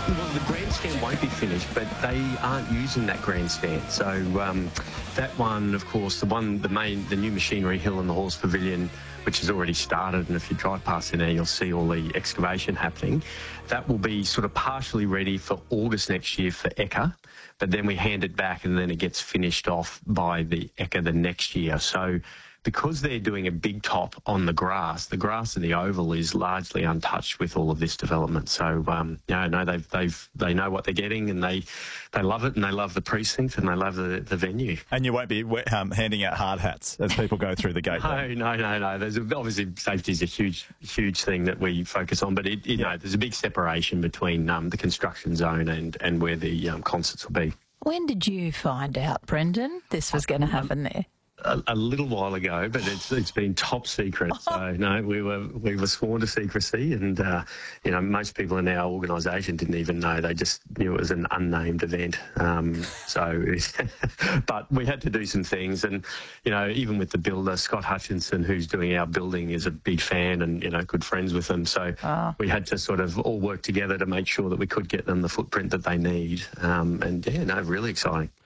Well, the grandstand won't be finished, but they aren't using that grandstand. So that one, of course, the new machinery hill and the horse pavilion, which has already started, and if you drive past in there, you'll see all the excavation happening. That will be sort of partially ready for August next year for Ekka, but then we hand it back and then it gets finished off by the Ekka the next year. So because they're doing a big top on the grass of the oval is largely untouched with all of this development. So, they know what they're getting, and they love it, and they love the precinct, and they love the venue. And you won't be handing out hard hats as people go through the gate. No. Obviously, safety is a huge thing that we focus on, but there's a big separation between the construction zone and where the concerts will be. When did you find out, Brendan, this was going to happen there? A little while ago, but it's been top secret. So no, we were sworn to secrecy, and most people in our organisation didn't even know. They just knew it was an unnamed event. But we had to do some things, and even with the builder Scott Hutchinson, who's doing our building, is a big fan and good friends with them. So we had to sort of all work together to make sure that we could get them the footprint that they need. Really exciting.